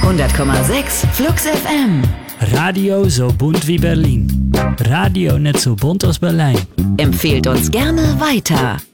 100,6 Flux FM. Radio so bunt wie Berlin. Radio nicht so bunt als Berlijn. Empfehlt uns gerne weiter.